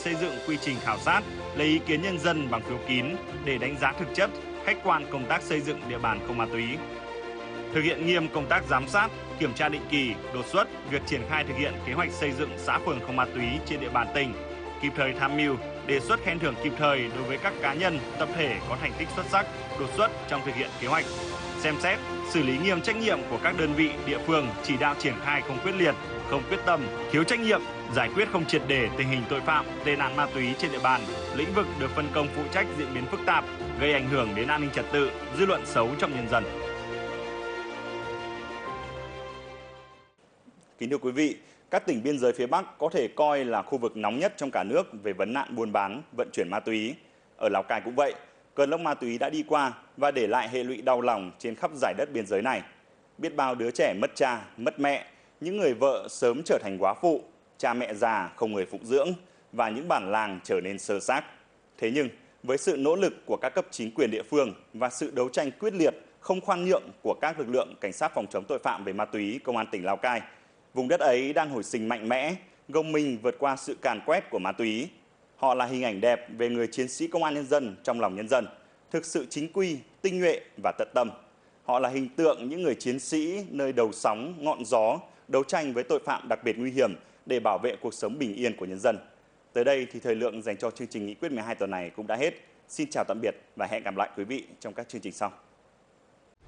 xây dựng quy trình khảo sát, lấy ý kiến nhân dân bằng phiếu kín để đánh giá thực chất, khách quan công tác xây dựng địa bàn không ma túy. Thực hiện nghiêm công tác giám sát, kiểm tra định kỳ, đột xuất việc triển khai thực hiện kế hoạch xây dựng xã phường không ma túy trên địa bàn tỉnh, kịp thời tham mưu, đề xuất khen thưởng kịp thời đối với các cá nhân, tập thể có thành tích xuất sắc, đột xuất trong thực hiện kế hoạch. Xem xét, xử lý nghiêm trách nhiệm của các đơn vị, địa phương chỉ đạo triển khai không quyết liệt, không quyết tâm, thiếu trách nhiệm, giải quyết không triệt để tình hình tội phạm, tệ nạn ma túy trên địa bàn, lĩnh vực được phân công phụ trách diễn biến phức tạp, gây ảnh hưởng đến an ninh trật tự, dư luận xấu trong nhân dân. Kính thưa quý vị, các tỉnh biên giới phía Bắc có thể coi là khu vực nóng nhất trong cả nước về vấn nạn buôn bán, vận chuyển ma túy. Ở Lào Cai cũng vậy, cơn lốc ma túy đã đi qua và để lại hệ lụy đau lòng trên khắp dải đất biên giới này. Biết bao đứa trẻ mất cha, mất mẹ, những người vợ sớm trở thành góa phụ, cha mẹ già không người phụng dưỡng và những bản làng trở nên xơ xác. Thế nhưng, với sự nỗ lực của các cấp chính quyền địa phương và sự đấu tranh quyết liệt, không khoan nhượng của các lực lượng cảnh sát phòng chống tội phạm về ma túy Công an tỉnh Lào Cai, vùng đất ấy đang hồi sinh mạnh mẽ, gồng mình vượt qua sự càn quét của ma túy. Họ là hình ảnh đẹp về người chiến sĩ công an nhân dân trong lòng nhân dân, thực sự chính quy, tinh nhuệ và tận tâm. Họ là hình tượng những người chiến sĩ nơi đầu sóng, ngọn gió, đấu tranh với tội phạm đặc biệt nguy hiểm để bảo vệ cuộc sống bình yên của nhân dân. Tới đây thì thời lượng dành cho chương trình Nghị quyết 12 tuần này cũng đã hết. Xin chào tạm biệt và hẹn gặp lại quý vị trong các chương trình sau.